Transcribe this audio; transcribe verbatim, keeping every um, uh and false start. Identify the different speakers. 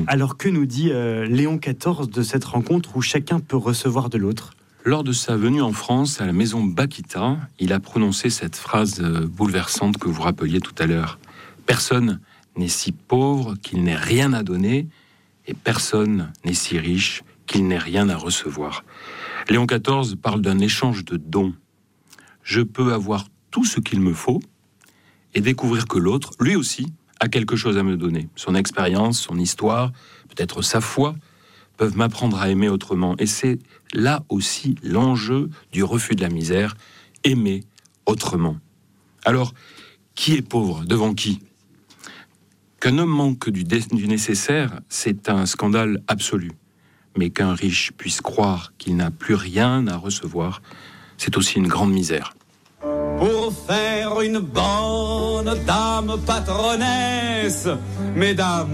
Speaker 1: Alors que nous dit euh, Léon quatorze de cette rencontre où chacun peut recevoir de l'autre ?
Speaker 2: Lors de sa venue en France, à la maison Bakita, il a prononcé cette phrase bouleversante que vous rappeliez tout à l'heure. « Personne n'est si pauvre qu'il n'ait rien à donner, et personne n'est si riche qu'il n'ait rien à recevoir. » Léon quatorze parle d'un échange de dons. Je peux avoir tout ce qu'il me faut et découvrir que l'autre, lui aussi, a quelque chose à me donner. Son expérience, son histoire, peut-être sa foi, peuvent m'apprendre à aimer autrement. Et c'est là aussi l'enjeu du refus de la misère, aimer autrement. Alors, qui est pauvre ? Devant qui ? Qu'un homme manque du, dé- du nécessaire, c'est un scandale absolu. Mais qu'un riche puisse croire qu'il n'a plus rien à recevoir, c'est aussi une grande misère.
Speaker 3: Pour faire une bonne dame patronnesse, mesdames